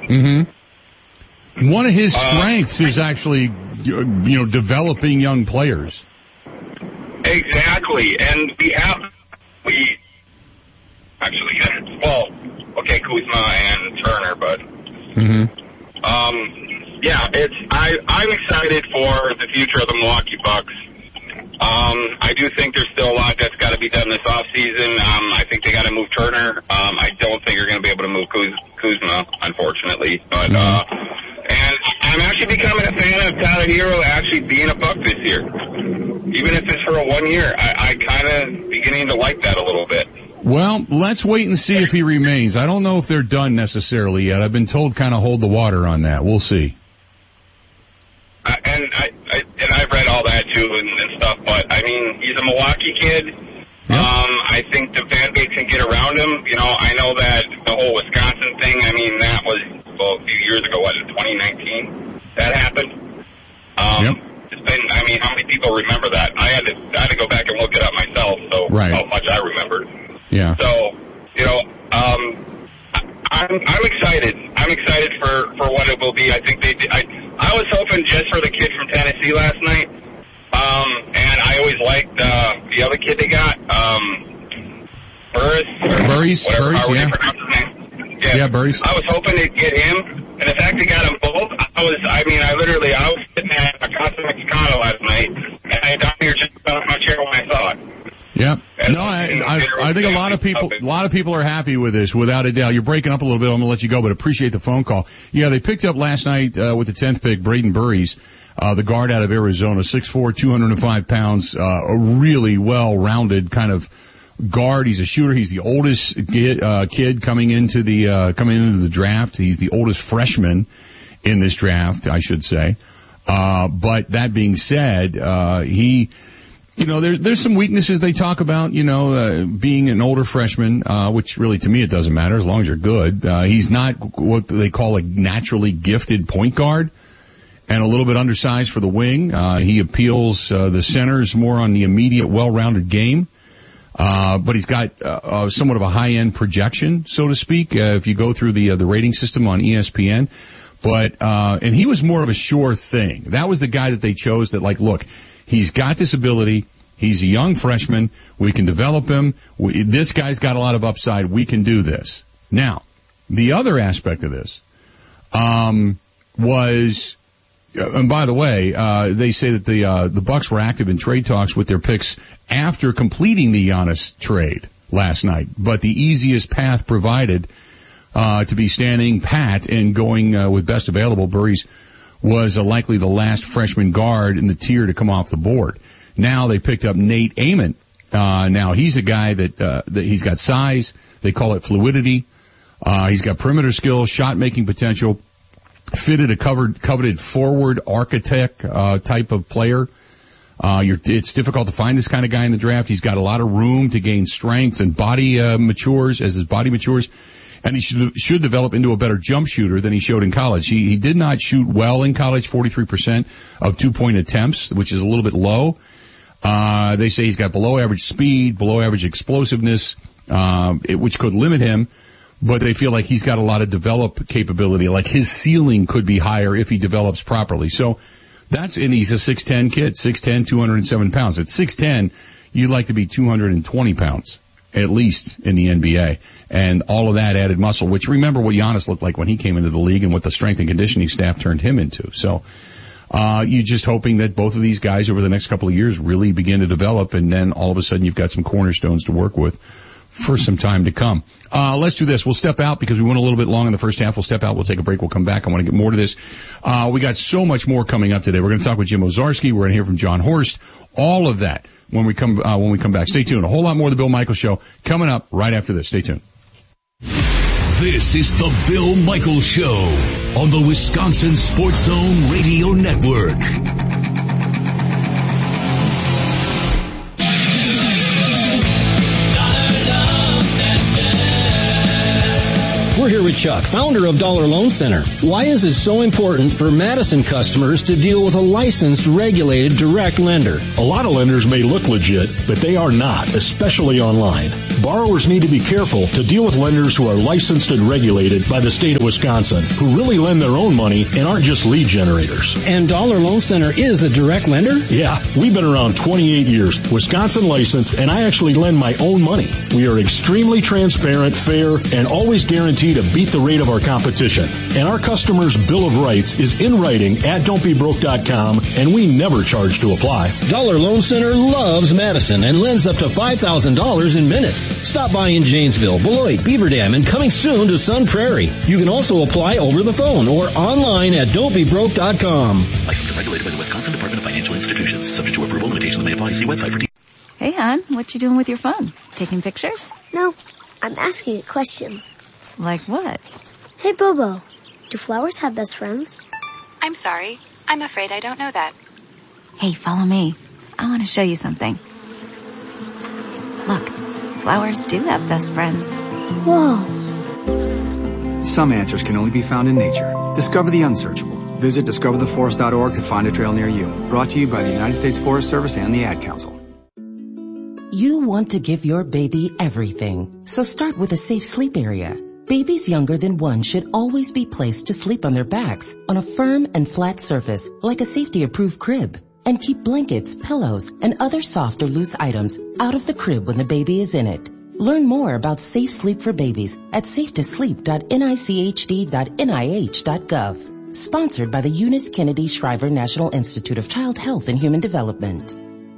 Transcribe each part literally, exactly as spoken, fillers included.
Mm-hmm. One of his strengths uh, is actually, you know, developing young players. Exactly, and we have, we, actually, well, okay, Kuzma and Turner, but, mm-hmm. um, yeah, it's, I, I'm excited for the future of the Milwaukee Bucks. Um, I do think there's still a lot that's got to be done this offseason. Um, I think they got to move Turner. Um, I don't think they're going to be able to move Kuz, Kuzma, unfortunately, but, mm-hmm. uh, and I'm actually becoming a fan of Tyler Hero actually being a Buck this year. Even if it's for a one year, I, I kind of beginning to like that a little bit. Well, let's wait and see if he remains. I don't know if they're done necessarily yet. I've been told kind of hold the water on that. We'll see. Uh, and I, I and I've read all that too and, and stuff, but I mean, he's a Milwaukee kid. Yep. Um, I think the fan base can get around him. You know, I know that the whole Wisconsin thing. I mean, that was well, a few years ago. What, in twenty nineteen, that happened. Um, yep. It's been. I mean, how many people remember that? I had to. I had to go back and look it up myself. So right. how much I remembered. Yeah. So you know, um, I, I'm I'm excited. I'm excited for for what it will be. I think they. I I was hoping just for the kid from Tennessee last night. Um, and I always liked uh, the other kid they got, um, Burris. Burris, Burris, yeah. yeah. Yeah, Burris. I was hoping they'd get him, and the fact they got them both, I was, I mean, I literally, I was sitting at a Casa Mexicana last night, and I down here just fell off my chair when I saw it. Yep. No, I, I, I think a lot of people, a lot of people are happy with this, without a doubt. You're breaking up a little bit. I'm going to let you go, but appreciate the phone call. Yeah, they picked up last night, uh, with the tenth pick, Braden Burris, uh, the guard out of Arizona, six foot four, two hundred five pounds, uh, a really well-rounded kind of guard. He's a shooter. He's the oldest kid, uh, kid coming into the, uh, coming into the draft. He's the oldest freshman in this draft, I should say. Uh, but that being said, uh, he, You know, there, there's some weaknesses they talk about, you know, uh, being an older freshman, uh, which really to me it doesn't matter as long as you're good. Uh, he's not what they call a naturally gifted point guard and a little bit undersized for the wing. Uh, he appeals, uh, the centers more on the immediate well-rounded game. Uh, but he's got, uh, uh, somewhat of a high-end projection, so to speak, uh, if you go through the, uh, the rating system on E S P N. But, uh, and he was more of a sure thing. That was the guy that they chose that, like, look, he's got this ability. He's a young freshman. We can develop him. We, this guy's got a lot of upside. We can do this. Now, the other aspect of this, um, was, and by the way, uh, they say that the, uh, the Bucks were active in trade talks with their picks after completing the Giannis trade last night. But the easiest path provided, uh, to be standing pat and going, uh, with best available, Burris, was uh, likely the last freshman guard in the tier to come off the board. Now they picked up Nate Ament. Uh, now he's a guy that, uh, that he's got size. They call it fluidity. Uh, he's got perimeter skills, shot making potential, fitted a covered, coveted forward architect, uh, type of player. Uh, you're, it's difficult to find this kind of guy in the draft. He's got a lot of room to gain strength and body, uh, matures as his body matures. And he should, should develop into a better jump shooter than he showed in college. He, he did not shoot well in college, forty-three percent of two-point attempts, which is a little bit low. Uh, they say he's got below average speed, below average explosiveness, uh, it, which could limit him, but they feel like he's got a lot of develop capability, like his ceiling could be higher if he develops properly. So that's, and he's a six ten kid, six ten, two hundred seven pounds. At six ten, you'd like to be two hundred twenty pounds. At least in the N B A. And all of that added muscle, which remember what Giannis looked like when he came into the league and what the strength and conditioning staff turned him into. So, uh, you're just hoping that both of these guys over the next couple of years really begin to develop, and then all of a sudden you've got some cornerstones to work with for some time to come. Uh, let's do this. We'll step out because we went a little bit long in the first half. We'll step out. We'll take a break. We'll come back. I want to get more to this. Uh, we got so much more coming up today. We're going to talk with Jim Owczarski. We're going to hear from John Horst. All of that when we come, uh, when we come back. Stay tuned. A whole lot more of the Bill Michaels Show coming up right after this. Stay tuned. This is the Bill Michaels Show on the Wisconsin Sports Zone Radio Network. We're here with Chuck, founder of Dollar Loan Center. Why is it so important for Madison customers to deal with a licensed, regulated, direct lender? A lot of lenders may look legit, but they are not, especially online. Borrowers need to be careful to deal with lenders who are licensed and regulated by the state of Wisconsin, who really lend their own money and aren't just lead generators. And Dollar Loan Center is a direct lender? Yeah, we've been around twenty-eight years, Wisconsin licensed, and I actually lend my own money. We are extremely transparent, fair, and always guarantee to beat the rate of our competition. And our customers' Bill of Rights is in writing at don't be broke dot com, and we never charge to apply. Dollar Loan Center loves Madison and lends up to five thousand dollars in minutes. Stop by in Janesville, Beloit, Beaver Dam, and coming soon to Sun Prairie. You can also apply over the phone or online at don't be broke dot com. Licensed and regulated by the Wisconsin Department of Financial Institutions. Subject to approval, limitations may apply. See website for details. Hey, hon, what you doing with your phone? Taking pictures? No, I'm asking it questions. Like what? Hey, Bobo, do flowers have best friends? I'm sorry. I'm afraid I don't know that. Hey, follow me. I want to show you something. Look, flowers do have best friends. Whoa. Some answers can only be found in nature. Discover the unsearchable. Visit discover the forest dot org to find a trail near you. Brought to you by the United States Forest Service and the Ad Council. You want to give your baby everything, so start with a safe sleep area. Babies younger than one should always be placed to sleep on their backs on a firm and flat surface like a safety-approved crib. And keep blankets, pillows, and other soft or loose items out of the crib when the baby is in it. Learn more about safe sleep for babies at safe to sleep dot N I C H D dot N I H dot gov. Sponsored by the Eunice Kennedy Shriver National Institute of Child Health and Human Development.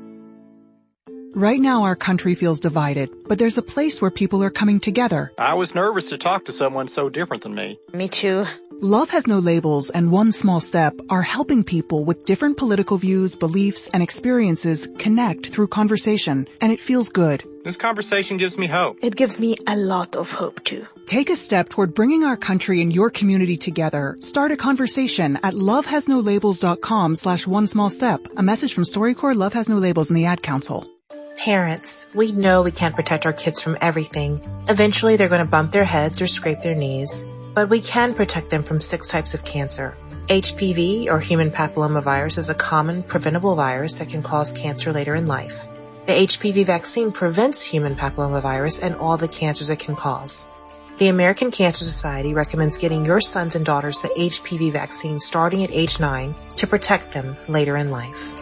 Right now our country feels divided, but there's a place where people are coming together. I was nervous to talk to someone so different than me. Me too. Love Has No Labels and One Small Step are helping people with different political views, beliefs, and experiences connect through conversation, and it feels good. This conversation gives me hope. It gives me a lot of hope, too. Take a step toward bringing our country and your community together. Start a conversation at love has no labels dot com slash one small step. A message from StoryCorps, Love Has No Labels, and the Ad Council. Parents, we know we can't protect our kids from everything. Eventually they're going to bump their heads or scrape their knees. But we can protect them from six types of cancer. H P V, or human papillomavirus, is a common preventable virus that can cause cancer later in life. The H P V vaccine prevents human papillomavirus and all the cancers it can cause. The American Cancer Society recommends getting your sons and daughters the H P V vaccine starting at age nine to protect them later in life.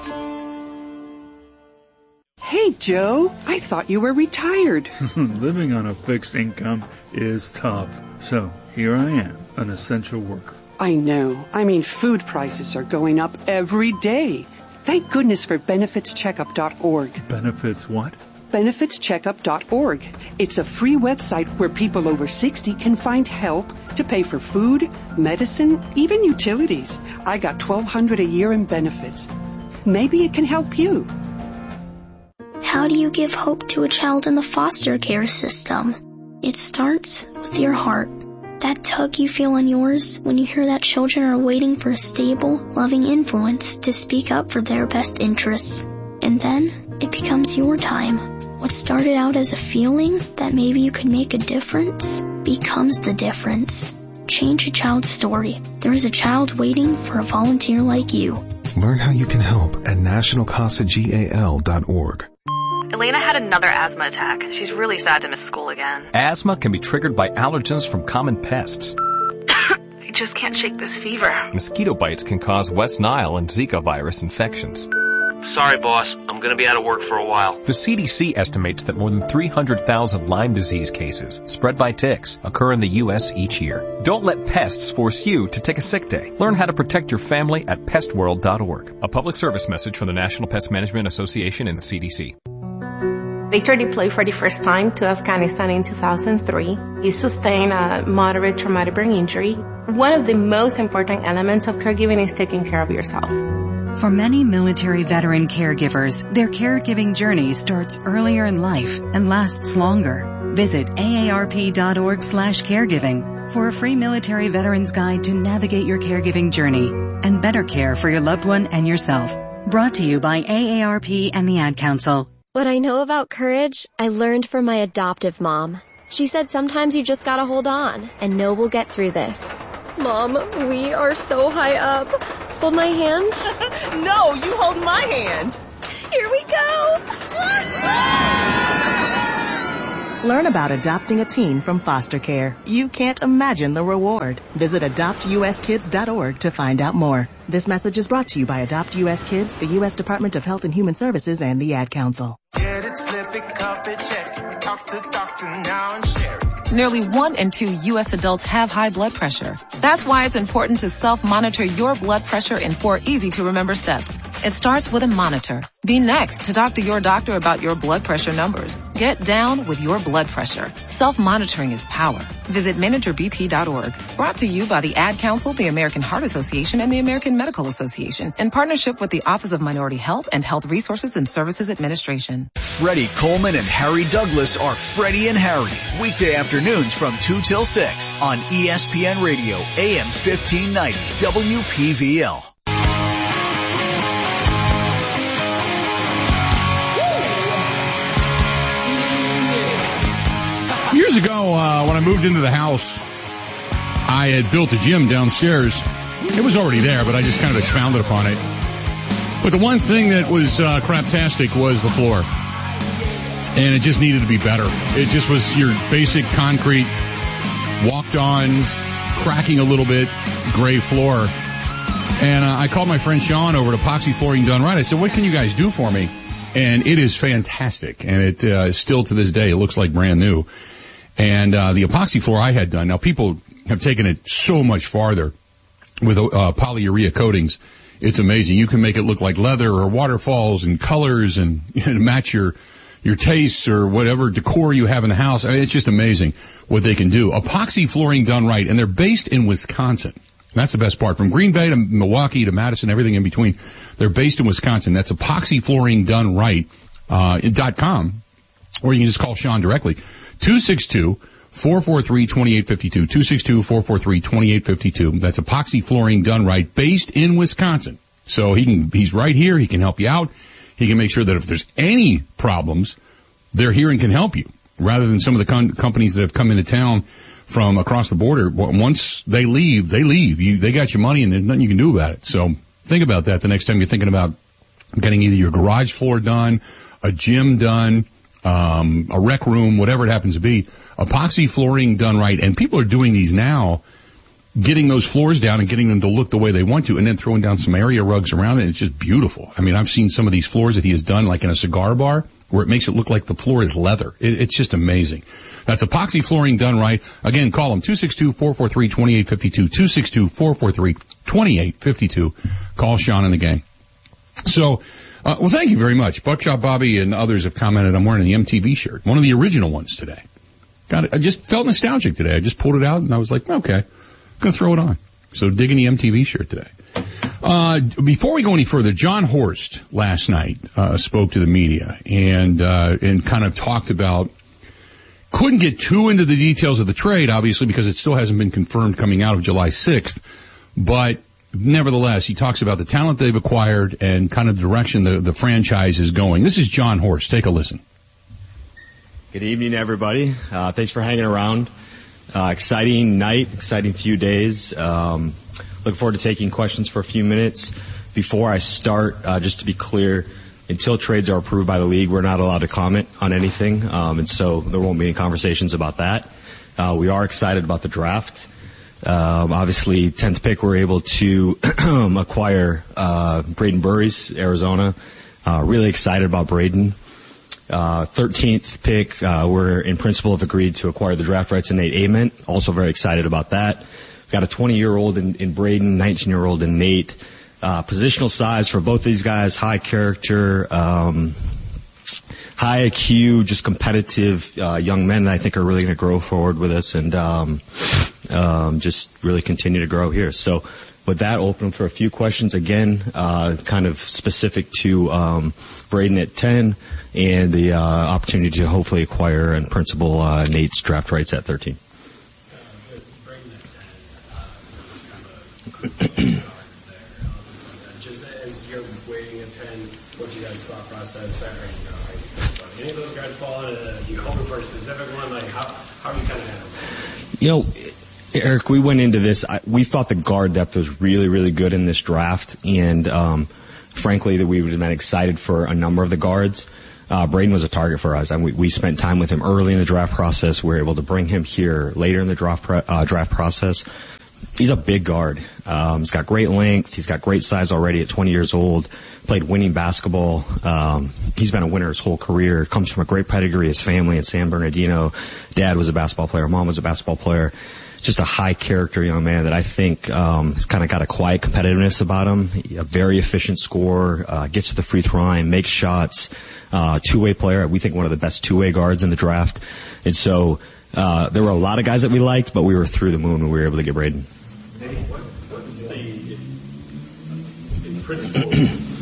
Hey, Joe, I thought you were retired. Living on a fixed income is tough. So here I am, an essential worker. I know. I mean, food prices are going up every day. Thank goodness for benefits checkup dot org. Benefits what? benefits checkup dot org. It's a free website where people over sixty can find help to pay for food, medicine, even utilities. I got twelve hundred dollars a year in benefits. Maybe it can help you. How do you give hope to a child in the foster care system? It starts with your heart. That tug you feel in yours when you hear that children are waiting for a stable, loving influence to speak up for their best interests. And then it becomes your time. What started out as a feeling that maybe you could make a difference becomes the difference. Change a child's story. There is a child waiting for a volunteer like you. Learn how you can help at national casa gal dot org. Elena had another asthma attack. She's really sad to miss school again. Asthma can be triggered by allergens from common pests. I just can't shake this fever. Mosquito bites can cause West Nile and Zika virus infections. Sorry, boss. I'm going to be out of work for a while. The C D C estimates that more than three hundred thousand Lyme disease cases spread by ticks occur in the U S each year. Don't let pests force you to take a sick day. Learn how to protect your family at pest world dot org. A public service message from the National Pest Management Association and the C D C. Victor deployed for the first time to Afghanistan in two thousand three. He sustained a moderate traumatic brain injury. One of the most important elements of caregiving is taking care of yourself. For many military veteran caregivers, their caregiving journey starts earlier in life and lasts longer. Visit A A R P dot org slash caregiving for a free military veterans guide to navigate your caregiving journey and better care for your loved one and yourself. Brought to you by A A R P and the Ad Council. What I know about courage, I learned from my adoptive mom. She said sometimes you just gotta hold on and know we'll get through this. Mom, we are so high up. Hold my hand. No, you hold my hand. Here we go. Learn about adopting a teen from foster care. You can't imagine the reward. Visit adopt u s kids dot org to find out more. This message is brought to you by Adopt U S Kids, the U S Department of Health and Human Services, and the Ad Council. Get it, slip it, cup it, check it. Talk to doctor now and share it. Nearly one in two U S adults have high blood pressure. That's why it's important to self-monitor your blood pressure in four easy-to-remember steps. It starts with a monitor. Be next to talk to your doctor about your blood pressure numbers. Get down with your blood pressure. Self-monitoring is power. Visit manager b p dot org. Brought to you by the Ad Council, the American Heart Association, and the American Medical Association in partnership with the Office of Minority Health and Health Resources and Services Administration. Freddie Coleman and Harry Douglas are Freddie and Harry. Weekday afternoons from two till six on E S P N Radio, A M fifteen ninety, W P V L. Years ago, uh, when I moved into the house, I had built a gym downstairs. It was already there, but I just kind of expounded upon it. But the one thing that was uh, craptastic was the floor. And it just needed to be better. It just was your basic concrete, walked on, cracking a little bit, gray floor. And uh, I called my friend Sean over at Epoxy Flooring Done Right. I said, what can you guys do for me? And it is fantastic. And it uh, still to this day, it looks like brand new. And uh, the epoxy floor I had done, now people have taken it so much farther with uh, polyurea coatings. It's amazing. You can make it look like leather or waterfalls and colors and you know, match your your tastes or whatever decor you have in the house. I mean, it's just amazing what they can do. Epoxy Flooring Done Right, and they're based in Wisconsin. That's the best part. From Green Bay to Milwaukee to Madison, everything in between, they're based in Wisconsin. That's Epoxy Flooring Done Right uh, dot com, or you can just call Sean directly. two six two, four four three, two eight five two. two six two, four four three, two eight five two. That's Epoxy Flooring Done Right, based in Wisconsin. So he can, he's right here. He can help you out. He can make sure that if there's any problems, they're here and can help you, rather than some of the con- companies that have come into town from across the border. Once they leave, they leave. You, they got your money and there's nothing you can do about it. So think about that the next time you're thinking about getting either your garage floor done, a gym done, um, a rec room, whatever it happens to be. Epoxy Flooring Done Right. And people are doing these now, getting those floors down and getting them to look the way they want to, and then throwing down some area rugs around it. It's just beautiful. I mean, I've seen some of these floors that he has done, like in a cigar bar, where it makes it look like the floor is leather. It, it's just amazing. That's Epoxy Flooring Done Right. Again, call them two six two, four four three, two eight five two, two six two, four four three, two eight five two. Call Sean and the gang. So, uh, well, thank you very much. Buckshot Bobby and others have commented I'm wearing the M T V shirt, one of the original ones today. Got it. I just felt nostalgic today. I just pulled it out and I was like, okay, I'm going to throw it on. So digging the M T V shirt today. Uh, before we go any further, John Horst last night, uh, spoke to the media and, uh, and kind of talked about, couldn't get too into the details of the trade, obviously, because it still hasn't been confirmed coming out of July sixth. But nevertheless, he talks about the talent they've acquired and kind of the direction the, the franchise is going. This is John Horst. Take a listen. Good evening, everybody. Uh, thanks for hanging around. Uh, exciting night, exciting few days. Um, looking forward to taking questions for a few minutes. Before I start, uh, just to be clear, until trades are approved by the league, we're not allowed to comment on anything, um, and so there won't be any conversations about that. Uh, we are excited about the draft. Um, obviously, tenth pick, we're able to acquire uh, Braden Burries, Arizona. Uh, really excited about Braden. Uh, thirteenth pick, uh, we're in principle have agreed to acquire the draft rights in Nate Ament. Also very excited about that. We've got a twenty-year-old in, in Braden, nineteen-year-old in Nate. Uh, positional size for both these guys, high character, um, high I Q, just competitive, uh, young men that I think are really going to grow forward with us and, um, um, just really continue to grow here. So with that, open for a few questions again, uh, kind of specific to, um, Braden at ten and the, uh, opportunity to hopefully acquire and principal, uh, Nate's draft rights at thirteen. any of those guys fall in? Uh, you hoping for a specific one? Like how how do you kind of handle it? You know, Eric, we went into this. I, we thought the guard depth was really, really good in this draft, and um, frankly, that we would have been excited for a number of the guards. Uh, Braden was a target for us. I mean, we, we spent time with him early in the draft process. We were able to bring him here later in the draft pre- uh, draft process. He's a big guard. Um, he's got great length. He's got great size already at twenty years old. Played winning basketball. Um, he's been a winner his whole career. Comes from a great pedigree. His family in San Bernardino. Dad was a basketball player. Mom was a basketball player. Just a high character young man that I think um, has kind of got a quiet competitiveness about him. A very efficient scorer. Uh, gets to the free throw line. Makes shots. Uh, two-way player. We think one of the best two-way guards in the draft. And so uh, there were a lot of guys that we liked, but we were through the moon when we were able to get Braden. What, what's the, in principle,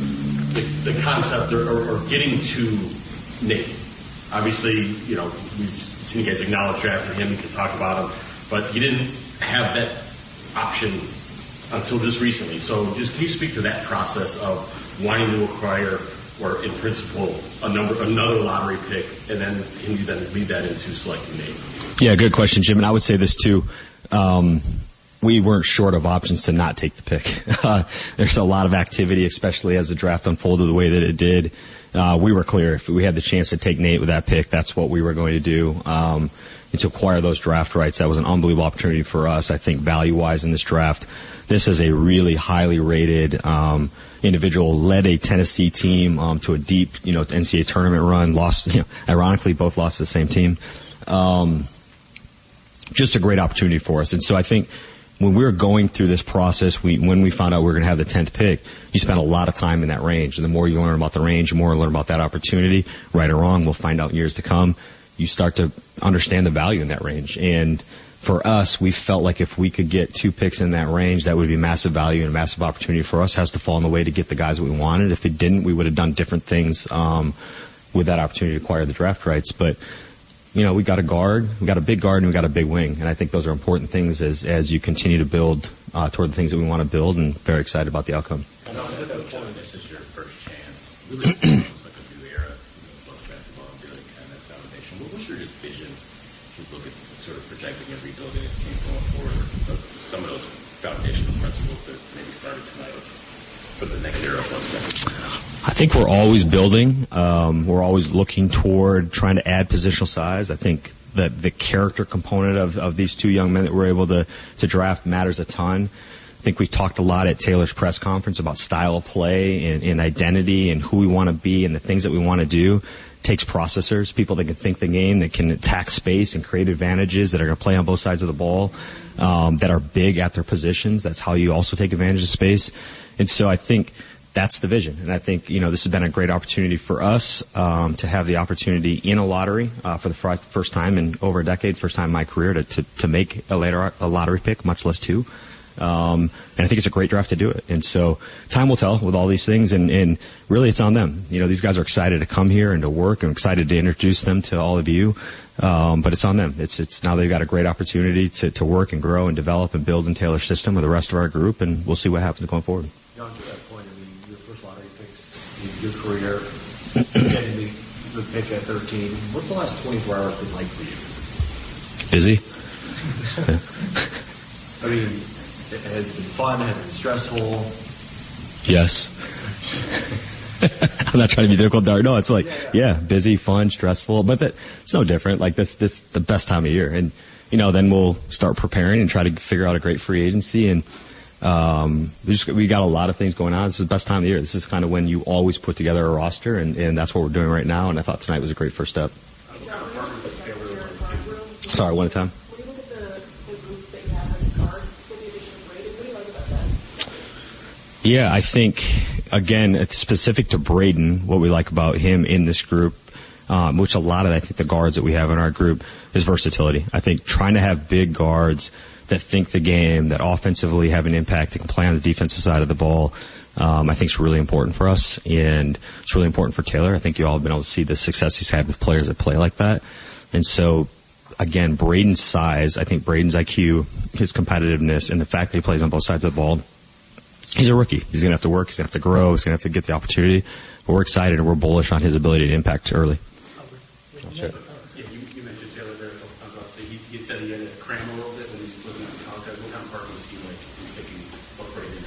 the, the concept or, or, or getting to Nate? Obviously, you know, we've seen you guys acknowledge drafting him. You can talk about him, but he didn't have that option until just recently. So just can you speak to that process of wanting to acquire, or in principle, a number, another lottery pick, and then can you then lead that into selecting Nate? Yeah, good question, Jim. And I would say this too. Um, we weren't short of options to not take the pick. Uh, there's a lot of activity, especially as the draft unfolded the way that it did. Uh, we were clear if we had the chance to take Nate with that pick, that's what we were going to do. Um, and to acquire those draft rights, that was an unbelievable opportunity for us. I think value-wise in this draft, this is a really highly rated um, individual. Led a Tennessee team um, to a deep, you know, N C double A tournament run. Lost, you know, ironically, both lost to the same team. Um, just a great opportunity for us. And so I think when we were going through this process, we, when we found out we were going to have the tenth pick, you spent a lot of time in that range. And the more you learn about the range, the more you learn about that opportunity, right or wrong, we'll find out in years to come. You start to understand the value in that range. And for us, we felt like if we could get two picks in that range, that would be massive value and a massive opportunity for us. It has to fall in the way to get the guys that we wanted. If it didn't, we would have done different things um, with that opportunity to acquire the draft rights. But you know, we got a guard, we got a big guard, and we got a big wing. And I think those are important things as as you continue to build uh, toward the things that we want to build, and very excited about the outcome. I know at that point, this is your first chance. Really, it's like a new era of basketball, really kind of foundation. What was your vision to look at sort of projecting and rebuilding this team going forward? Or some of those foundational principles that maybe started tonight for the next era of basketball? I think we're always building. Um, we're always looking toward trying to add positional size. I think that the character component of, of these two young men that we're able to, to draft matters a ton. I think we talked a lot at Taylor's press conference about style of play and, and identity and who we want to be and the things that we want to do. It takes processors, people that can think the game, that can attack space and create advantages, that are going to play on both sides of the ball, um, that are big at their positions. That's how you also take advantage of space. And so I think that's the vision. And I think, you know, this has been a great opportunity for us um, to have the opportunity in a lottery uh, for the fr- first time in over a decade, first time in my career to, to, to make a, later, a lottery pick, much less two. Um, and I think it's a great draft to do it. And so time will tell with all these things. And, and really it's on them. You know, these guys are excited to come here and to work and excited to introduce them to all of you. Um, but it's on them. It's, it's now they've got a great opportunity to, to work and grow and develop and build in Taylor's system with the rest of our group. And we'll see what happens going forward. John, to that point, I mean, your first lottery picks in your career, getting the, the pick at thirteen. What's the last twenty-four hours been like for you? Busy. I mean, has it been fun? Has it been stressful? Yes. I'm not trying to be difficult, Dart. No, it's like, yeah, yeah. yeah, busy, fun, stressful, but that, it's no different. Like this, this the best time of year. And, you know, then we'll start preparing and try to figure out a great free agency. And, um, we just, we got a lot of things going on. This is the best time of the year. This is kind of when you always put together a roster, and, and that's what we're doing right now. And I thought tonight was a great first step. Sorry, one at a time. Yeah, I think, again, it's specific to Braden, what we like about him in this group, um, which a lot of, I think, the guards that we have in our group is versatility. I think trying to have big guards that think the game, that offensively have an impact, that can play on the defensive side of the ball, um, I think is really important for us, and it's really important for Taylor. I think you all have been able to see the success he's had with players that play like that. And so, again, Braden's size, I think Braden's I Q, his competitiveness, and the fact that he plays on both sides of the ball, he's a rookie. He's going to have to work. He's going to have to grow. He's going to have to get the opportunity. But we're excited and we're bullish on his ability to impact early. How Sure. Yeah, you, you mentioned Taylor there a couple times. Obviously, he, he had said he had to cram a little bit when he was living in college. What kind of partner was he like? He was taking both Braden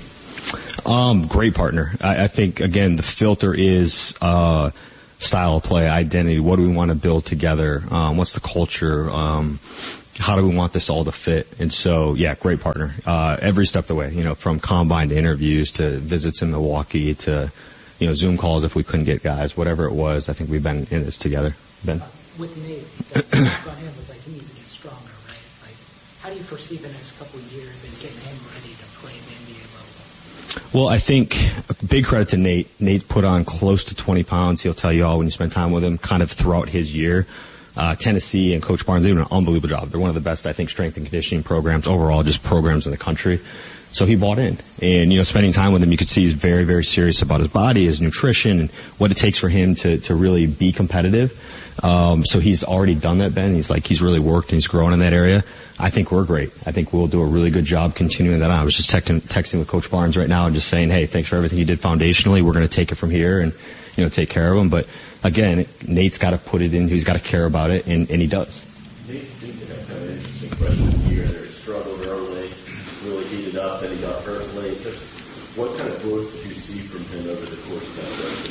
and Um, great partner. I, I think again the filter is uh, style of play, identity. What do we want to build together? Um, what's the culture? Um, how do we want this all to fit? And so, yeah, great partner. Uh, every step of the way, you know, from combine to interviews to visits in Milwaukee to, you know, Zoom calls if we couldn't get guys, whatever it was. I think we've been in this together. Ben? With Nate, the back on him was like he needs to get stronger, right? Like, how do you foresee the next couple of years and getting him ready to play at the N B A level? Well, I think big credit to Nate. Nate put on close to twenty pounds. He'll tell you all when you spend time with him, kind of throughout his year. Uh, Tennessee and Coach Barnes, they did an unbelievable job. They're one of the best, I think, strength and conditioning programs overall, just programs in the country. So he bought in. And, you know, spending time with him, you could see he's very, very serious about his body, his nutrition, and what it takes for him to, to really be competitive. Um, so he's already done that, Ben. He's like, he's really worked and he's grown in that area. I think we're great. I think we'll do a really good job continuing that on. I was just texting, texting with Coach Barnes right now and just saying, hey, thanks for everything you did foundationally. We're going to take it from here and, you know, take care of him. But again, Nate's got to put it in. He's got to care about it, and, and he does. Nate seemed to have kind of an interesting freshman year there. He struggled early, really heated up, then he got hurt late. Just what kind of growth did you see from him over the course of that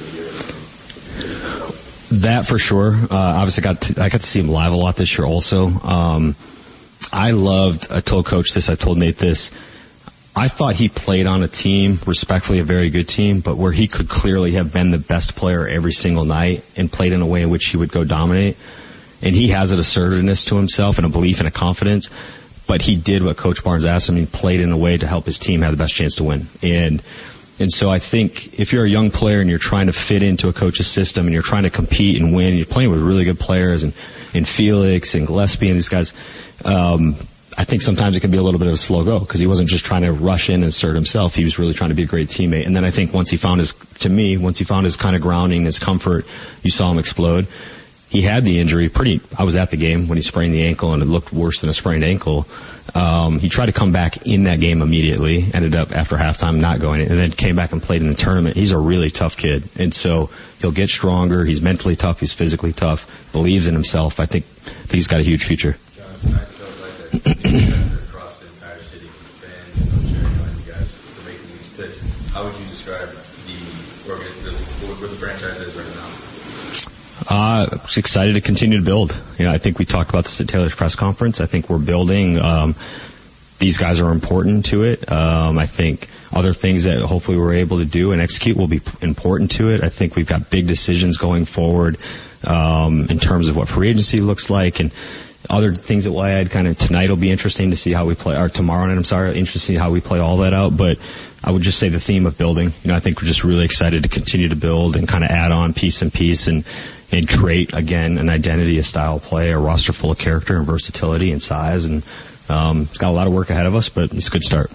freshman year? That for sure. Uh, obviously got to, I got to see him live a lot this year also. Um, I loved, I told Coach this, I told Nate this. I thought he played on a team, respectfully a very good team, but where he could clearly have been the best player every single night and played in a way in which he would go dominate. And he has an assertiveness to himself and a belief and a confidence, but he did what Coach Barnes asked him. He played in a way to help his team have the best chance to win. And And so I think if you're a young player and you're trying to fit into a coach's system and you're trying to compete and win, and you're playing with really good players and, and Felix and Gillespie and these guys, um, I think sometimes it can be a little bit of a slow go because he wasn't just trying to rush in and assert himself. He was really trying to be a great teammate. And then I think once he found his, to me, once he found his kind of grounding, his comfort, you saw him explode. He had the injury pretty, I was at the game when he sprained the ankle and it looked worse than a sprained ankle. Um, he tried to come back in that game immediately, ended up after halftime not going in, and then came back and played in the tournament. He's a really tough kid. And so he'll get stronger. He's mentally tough. He's physically tough, believes in himself. I think, I think he's got a huge future. John, I felt like that across the entire city, fans, Coach Aaron, and you guys for making these picks. How would you describe the, organ, the where the franchise is right now? Uh, I was excited to continue to build. You know, I think we talked about this at Taylor's press conference. I think we're building. Um, these guys are important to it. Um, I think other things that hopefully we're able to do and execute will be important to it. I think we've got big decisions going forward, um, in terms of what free agency looks like and other things that we'll add kind of tonight will be interesting to see how we play, or tomorrow night, I'm sorry, interesting how we play all that out. But I would just say the theme of building. You know, I think we're just really excited to continue to build and kind of add on piece and piece and, and create, again, an identity, a style of play, a roster full of character and versatility and size. And um, it's got a lot of work ahead of us, but it's a good start.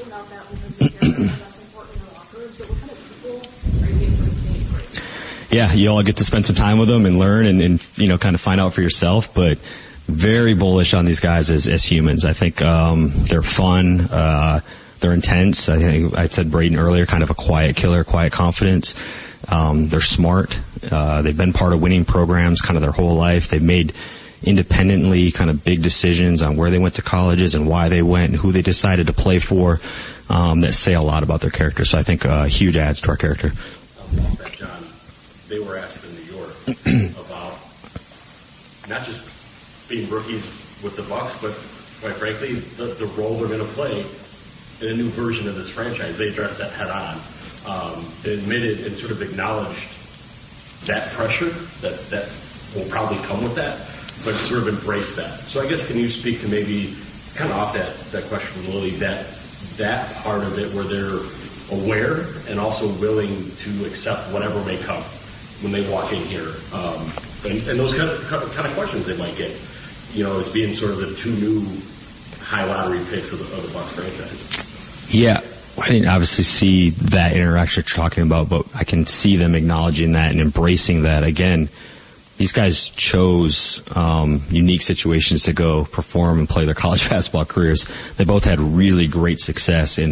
Yeah, you all get to spend some time with them and learn and, and you know, kind of find out for yourself. But very bullish on these guys as, as humans. I think um, they're fun. Uh, they're intense. I think I said Braden earlier, kind of a quiet killer, quiet confidence. Um, they're smart. Uh, they've been part of winning programs kind of their whole life. They've made independently kind of big decisions on where they went to colleges and why they went and who they decided to play for, um, that say a lot about their character. So I think uh, huge adds to our character. Um, John, they were asked in New York about not just being rookies with the Bucks, but quite frankly, the, the role they're going to play in a new version of this franchise. They addressed that head on. Um, they admitted and sort of acknowledged that pressure that, that will probably come with that, but sort of embrace that. So I guess can you speak to maybe kind of off that, that question from Lily, that that part of it where they're aware and also willing to accept whatever may come when they walk in here, um, and, and those kind of kind of questions they might get, you know, as being sort of the two new high lottery picks of the, of the Bucks franchise. Yeah. I didn't obviously see that interaction you're talking about, but I can see them acknowledging that and embracing that. Again, these guys chose um, unique situations to go perform and play their college basketball careers. They both had really great success in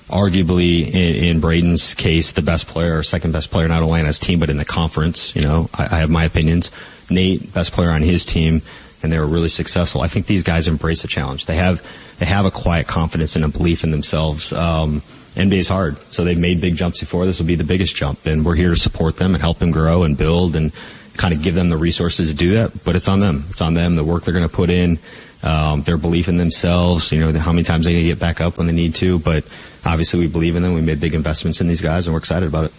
arguably in, in Braden's case, the best player or second best player, not only on his team, but in the conference. You know, I, I have my opinions. Nate, best player on his team, and they were really successful. I think these guys embrace the challenge. They have, they have a quiet confidence and a belief in themselves. Um, N B A is hard, so they've made big jumps before. This will be the biggest jump, and we're here to support them and help them grow and build and kind of give them the resources to do that. But it's on them. It's on them, the work they're going to put in, um, their belief in themselves, you know, how many times they're going to get back up when they need to. But obviously we believe in them. We made big investments in these guys, and we're excited about it.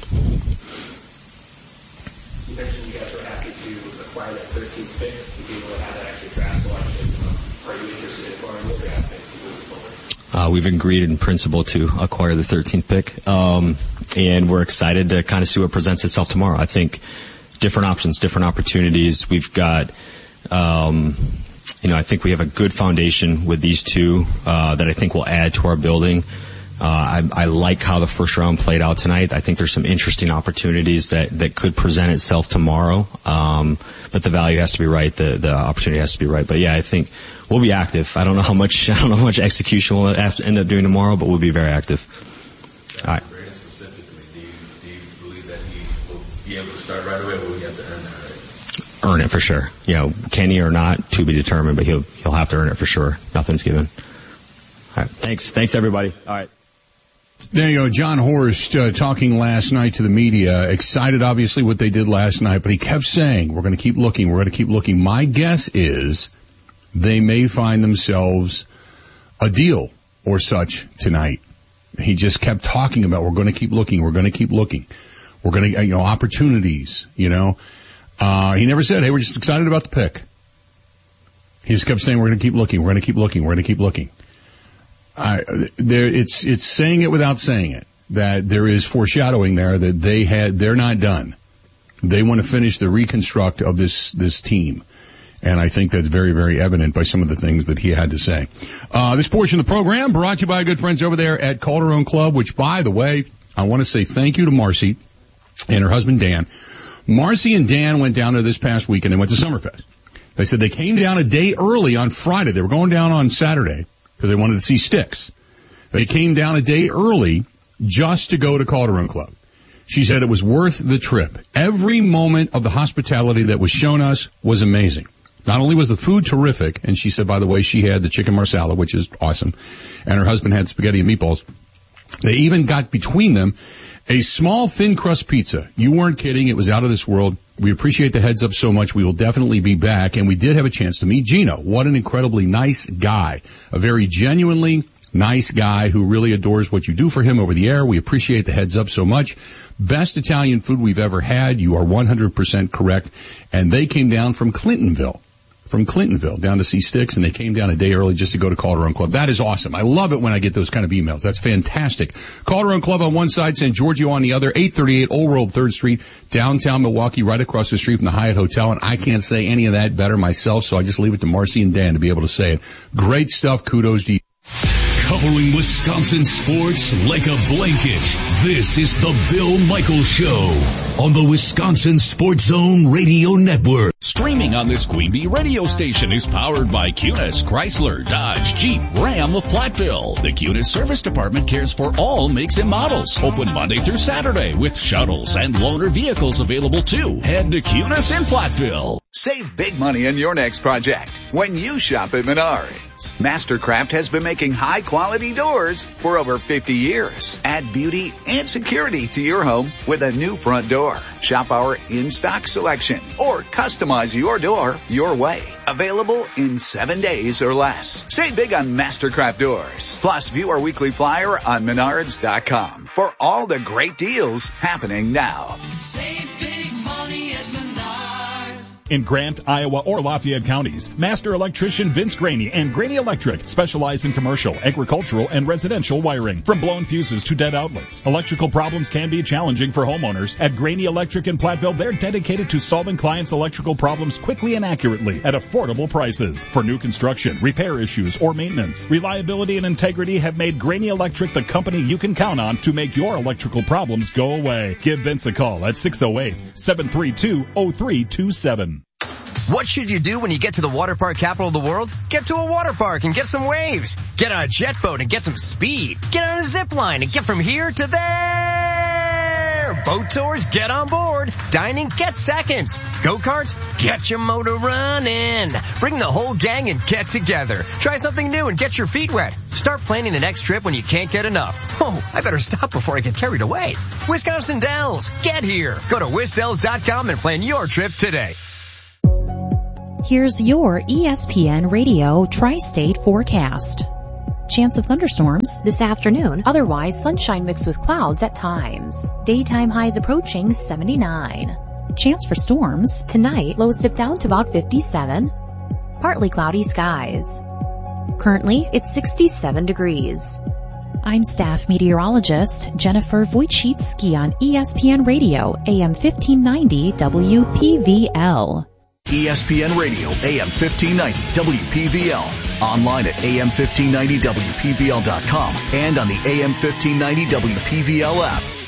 You mentioned you guys were happy to acquire that thirteenth pick to be able to have that extra draft selection. Are you interested in acquiring more draft picks moving forward? Uh, we've agreed in principle to acquire the thirteenth pick, um, and we're excited to kind of see what presents itself tomorrow. I think different options, different opportunities. We've got, um, you know, I think we have a good foundation with these two uh, that I think will add to our building. Uh, I, I like how the first round played out tonight. I think there's some interesting opportunities that, that could present itself tomorrow. Um, but the value has to be right. The, the opportunity has to be right. But yeah, I think we'll be active. I don't know how much, I don't know how much execution we'll have to end up doing tomorrow, but we'll be very active. All right. Braden specifically, do you, do you believe that he will be able to start right away, or will he have to earn that right? Earn it for sure. You know, can he or not, to be determined, but he'll, he'll have to earn it for sure. Nothing's given. All right. Thanks. Thanks everybody. All right. There you go, John Horst uh, talking last night to the media, excited obviously what they did last night, but he kept saying, we're going to keep looking, we're going to keep looking. My guess is they may find themselves a deal or such tonight. He just kept talking about, we're going to keep looking, we're going to keep looking. We're going to, you know, opportunities, you know. Uh, he never said, hey, we're just excited about the pick. He just kept saying, we're going to keep looking, we're going to keep looking, we're going to keep looking. I, there, it's, it's saying it without saying it, that there is foreshadowing there that they had, they're not done. They want to finish the reconstruct of this, this team. And I think that's very, very evident by some of the things that he had to say. Uh, this portion of the program brought to you by our good friends over there at Calderon Club, which, by the way, I want to say thank you to Marcy and her husband Dan. Marcy and Dan went down there this past week and they went to Summerfest. They said they came down a day early on Friday. They were going down on Saturday because they wanted to see Styx. They came down a day early just to go to Calderon Club. She said it was worth the trip. Every moment of the hospitality that was shown us was amazing. Not only was the food terrific, and she said, by the way, she had the chicken marsala, which is awesome, and her husband had spaghetti and meatballs. They even got between them a small thin crust pizza. You weren't kidding. It was out of this world. We appreciate the heads up so much. We will definitely be back. And we did have a chance to meet Gino. What an incredibly nice guy. A very genuinely nice guy who really adores what you do for him over the air. We appreciate the heads up so much. Best Italian food we've ever had. You are one hundred percent correct. And they came down from Clintonville. From Clintonville down to see Styx, and they came down a day early just to go to Calderon Club. That is awesome. I love it when I get those kind of emails. That's fantastic. Calderon Club on one side, San Giorgio on the other, eight thirty-eight Old World third Street, downtown Milwaukee, right across the street from the Hyatt Hotel, and I can't say any of that better myself, so I just leave it to Marcy and Dan to be able to say it. Great stuff. Kudos to you. Covering Wisconsin sports like a blanket, this is the Bill Michaels Show on the Wisconsin Sports Zone Radio Network. Streaming on this Queen Bee radio station is powered by Cunis, Chrysler, Dodge, Jeep, Ram of Platteville. The Cunis Service Department cares for all makes and models. Open Monday through Saturday with shuttles and loaner vehicles available too. Head to Cunis in Platteville. Save big money on your next project when you shop at Menards. Mastercraft has been making high-quality doors for over fifty years. Add beauty and security to your home with a new front door. Shop our in-stock selection or customize your door your way. Available in seven days or less. Save big on Mastercraft doors. Plus, view our weekly flyer on menards dot com for all the great deals happening now. Save big money at Menards. In Grant, Iowa, or Lafayette counties, Master Electrician Vince Graney and Graney Electric specialize in commercial, agricultural, and residential wiring. From blown fuses to dead outlets, electrical problems can be challenging for homeowners. At Graney Electric in Platteville, they're dedicated to solving clients' electrical problems quickly and accurately at affordable prices. For new construction, repair issues, or maintenance, reliability and integrity have made Graney Electric the company you can count on to make your electrical problems go away. Give Vince a call at six oh eight, seven three two, oh three two seven. What should you do when you get to the water park capital of the world? Get to a water park and get some waves. Get on a jet boat and get some speed. Get on a zip line and get from here to there. Boat tours, get on board. Dining, get seconds. Go-karts, get your motor running. Bring the whole gang and get together. Try something new and get your feet wet. Start planning the next trip when you can't get enough. Oh, I better stop before I get carried away. Wisconsin Dells, get here. Go to wisdells dot com and plan your trip today. Here's your E S P N Radio Tri-State forecast. Chance of thunderstorms this afternoon, otherwise sunshine mixed with clouds at times. Daytime highs approaching seventy-nine. Chance for storms tonight, lows dip down to about fifty-seven. Partly cloudy skies. Currently, it's sixty-seven degrees. I'm staff meteorologist Jennifer Wojcicki on E S P N Radio, A M fifteen ninety W P V L. E S P N Radio, A M fifteen ninety W P V L. Online at A M fifteen ninety W P V L dot com and on the A M fifteen ninety W P V L app.